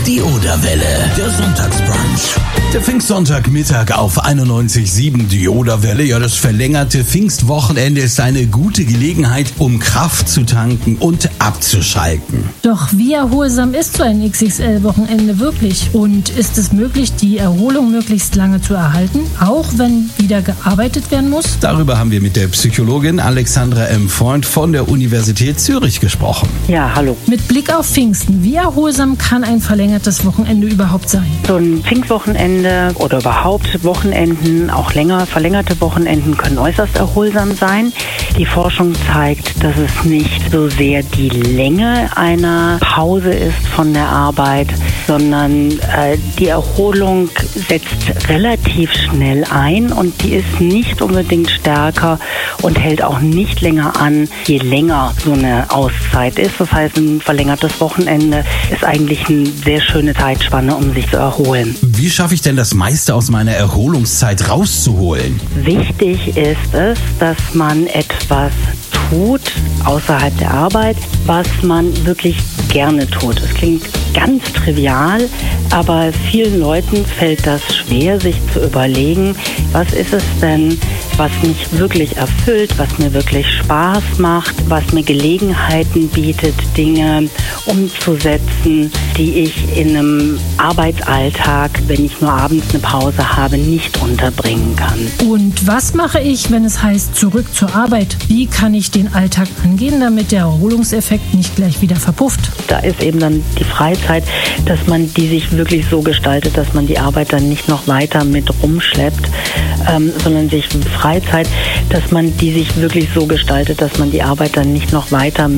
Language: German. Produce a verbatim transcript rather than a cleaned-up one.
Die Oderwelle, der Sonntagsbrunch. Der Pfingstsonntagmittag auf einundneunzig Komma sieben, die Oderwelle. Ja, das verlängerte Pfingstwochenende ist eine gute Gelegenheit, um Kraft zu tanken und abzuschalten. Doch wie erholsam ist so ein X X L-Wochenende wirklich? Und ist es möglich, die Erholung möglichst lange zu erhalten, auch wenn wieder gearbeitet werden muss? Darüber haben wir mit der Psychologin Alexandra M. Freund von der Universität Zürich gesprochen. Ja, hallo. Mit Blick auf Pfingsten, wie erholsam kann ein verlängertes Wochenende überhaupt sein? So ein Pfingstwochenende oder überhaupt Wochenenden, auch länger verlängerte Wochenenden können äußerst erholsam sein. Die Forschung zeigt, dass es nicht so sehr die Länge einer Pause ist von der Arbeit, sondern äh, die Erholung setzt relativ schnell ein und die ist nicht unbedingt stärker und hält auch nicht länger an, je länger so eine Auszeit ist. Das heißt, ein verlängertes Wochenende ist eigentlich eine sehr schöne Zeitspanne, um sich zu erholen. Wie schaffe ich denn das meiste aus meiner Erholungszeit rauszuholen? Wichtig ist es, dass man etwas tut außerhalb der Arbeit, was man wirklich gerne tut. Es klingt ganz trivial, aber vielen Leuten fällt das schwer, sich zu überlegen, was ist es denn, was mich wirklich erfüllt, was mir wirklich Spaß macht, was mir Gelegenheiten bietet, Dinge umzusetzen, die ich in einem Arbeitsalltag, wenn ich nur abends eine Pause habe, nicht unterbringen kann. Und was mache ich, wenn es heißt, zurück zur Arbeit? Wie kann ich den Alltag angehen, damit der Erholungseffekt nicht gleich wieder verpufft? Da ist eben dann die Freizeit, dass man die sich wirklich so gestaltet, dass man die Arbeit dann nicht noch weiter mit rumschleppt, ähm, sondern sich Freizeit, dass man die sich wirklich so gestaltet, dass man die Arbeit dann nicht noch weiter